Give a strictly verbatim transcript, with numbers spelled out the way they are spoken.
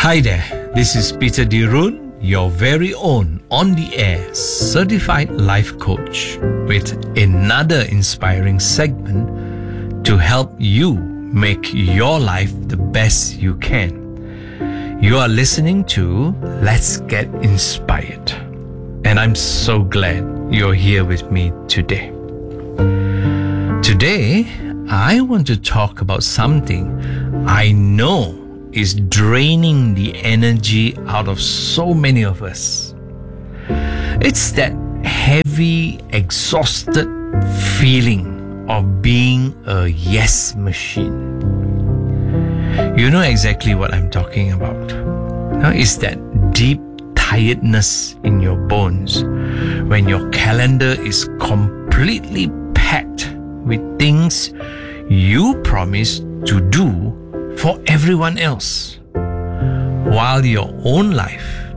Hi there, this is Peter Dirun, your very own on the air certified life coach with another inspiring segment to help you make your life the best you can. You are listening to Let's Get Inspired, and I'm so glad you're here with me today. Today, I want to talk about something I know is draining the energy out of so many of us. It's that heavy, exhausted feeling of being a yes machine. You know exactly what I'm talking about. Now, it's that deep tiredness in your bones when your calendar is completely packed with things you promised to do for everyone else, while your own life